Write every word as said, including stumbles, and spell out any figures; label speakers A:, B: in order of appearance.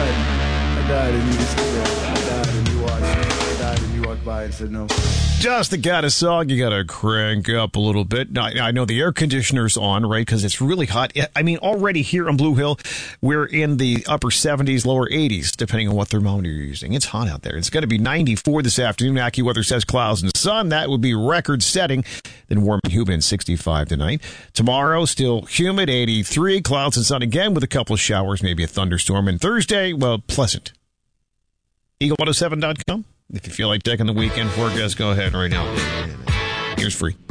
A: died. I died, and you just sit there. I died, and you watched. I died, and you walked by and said no.
B: Just the kind of song you got to crank up a little bit. Now, I know the air conditioner's on, right, because it's really hot. I mean, already here on Blue Hill, we're in the upper seventies, lower eighties, depending on what thermometer you're using. It's hot out there. It's going to be ninety-four this afternoon. AccuWeather says clouds and sun. That would be record-setting. Then warm and humid, sixty-five tonight. Tomorrow, still humid, eighty-three. Clouds and sun again with a couple of showers, maybe a thunderstorm. And Thursday, well, pleasant. Eagle one oh seven dot com. If you feel like taking the weekend forecast, go ahead right now. Here's free.